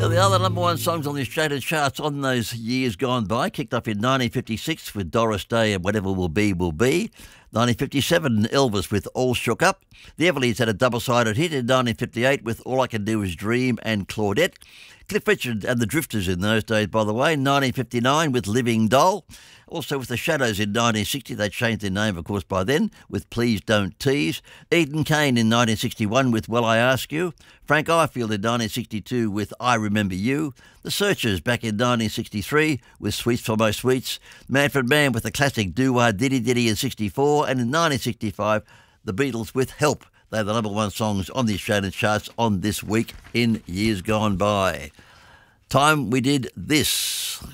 Now, the other number one songs on the Australian charts on those years gone by kicked off in 1956 with Doris Day and Whatever Will Be, Will Be. 1957, Elvis with All Shook Up. The Everleys had a double-sided hit in 1958 with All I Can Do Is Dream and Claudette. Cliff Richard and the Drifters in those days, by the way, 1959 with Living Doll. Also with the Shadows in 1960, they changed their name, of course, by then, with Please Don't Tease. Eden Kane in 1961 with Well I Ask You. Frank Ifield in 1962 with I Remember You. The Searchers back in 1963 with Sweets for My Sweets. Manfred Mann with the classic Do-Wah Diddy Diddy in 64. And in 1965, the Beatles with Help. They're the number one songs on the Australian charts on this week in years gone by. Time we did this.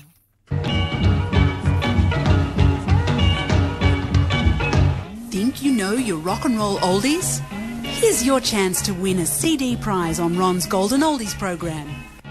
Think you know your rock and roll oldies? Here's your chance to win a CD prize on Ron's Golden Oldies program.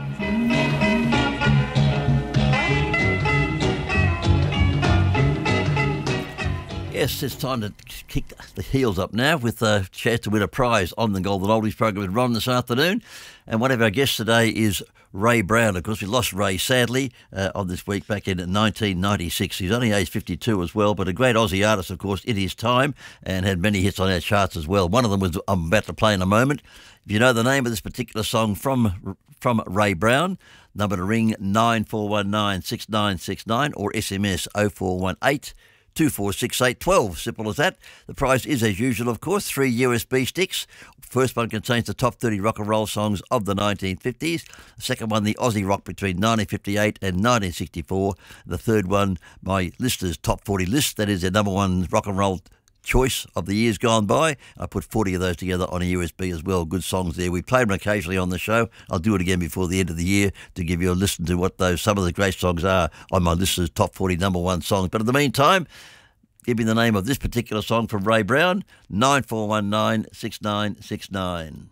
Yes, it's time to kick the heels up now with a chance to win a prize on the Golden Oldies program with Ron this afternoon. And one of our guests today is Ray Brown. Of course, we lost Ray, sadly, on this week back in 1996. He's only aged 52 as well, but a great Aussie artist, of course, in his time, and had many hits on our charts as well. One of them was I'm about to play in a moment. If you know the name of this particular song from Ray Brown, number to ring 9419 6969 or SMS 0418 246812. Simple as that. The prize is, as usual, of course, 3 USB sticks. First one contains the top 30 rock and roll songs of the 1950s. The second one, the Aussie rock between 1958 and 1964. The third one, my listeners' top 40 list. That is their number one rock and roll choice of the years gone by. I put 40 of those together on a USB as well. Good songs there. We played them occasionally on the show. I'll do it again before the end of the year to give you a listen to what some of the great songs are on my listeners' top 40 number one songs. But in the meantime, give me the name of this particular song from Ray Brown, 9419 6969.